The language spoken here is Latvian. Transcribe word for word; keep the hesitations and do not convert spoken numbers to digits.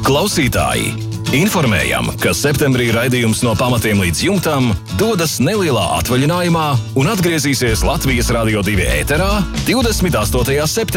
Klausītāji! Informējam, ka septembrī raidījums No pamatiem līdz jumtam dodas nelielā atvaļinājumā un atgriezīsies Latvijas Radio divi ēterā divdesmit astotajā septembrī.